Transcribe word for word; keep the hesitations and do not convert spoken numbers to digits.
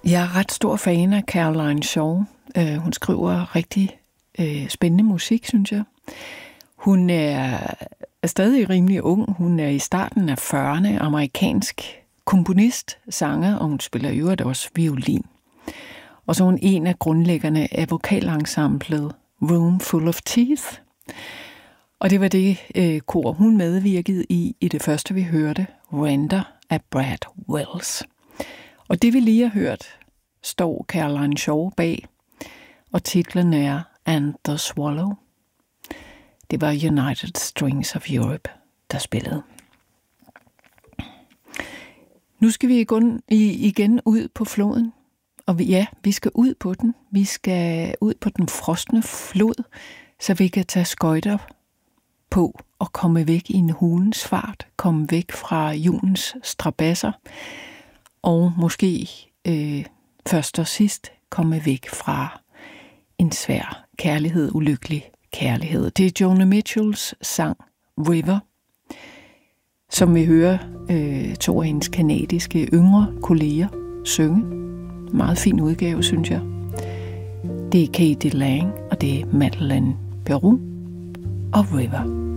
Jeg er ret stor fan af Caroline Shaw. Uh, hun skriver rigtig uh, spændende musik, synes jeg. Hun er, er stadig rimelig ung. Hun er i starten af fyrrerne, amerikansk komponist, sanger, og hun spiller i øvrigt også violin. Og så er hun en af grundlæggerne af vokalensemblet Room Full of Teeth. Og det var det øh, kor, hun medvirkede i, i det første, vi hørte, Render af Brad Wells. Og det, vi lige har hørt, står Caroline Shaw bag, og titlen er And the Swallow. Det var United Strings of Europe, der spillede. Nu skal vi igen ud på floden. Og vi, ja, vi skal ud på den. Vi skal ud på den frosne flod, så vi kan tage skøjter på og komme væk i en hulens fart. Komme væk fra julens strabasser. Og måske øh, først og sidst komme væk fra en svær kærlighed, ulykkelig kærlighed. Det er Joni Mitchells sang River, som vi hører øh, to af hendes kanadiske yngre kolleger synge. Meget fin udgave, synes jeg. Det er Katie Lang, og det er Madeleine Peru og River.